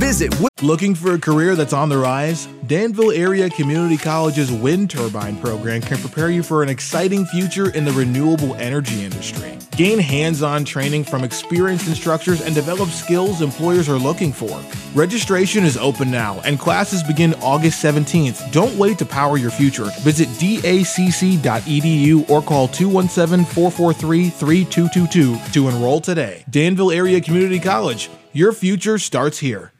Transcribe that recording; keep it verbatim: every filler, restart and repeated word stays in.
Visit. Looking for a career that's on the rise? Danville Area Community College's wind turbine program can prepare you for an exciting future in the renewable energy industry. Gain hands-on training from experienced instructors and develop skills employers are looking for. Registration is open now and classes begin August seventeenth. Don't wait to power your future. Visit D A C C dot E D U or call two one seven, four four three, three two two two to enroll today. Danville Area Community College. Your future starts here.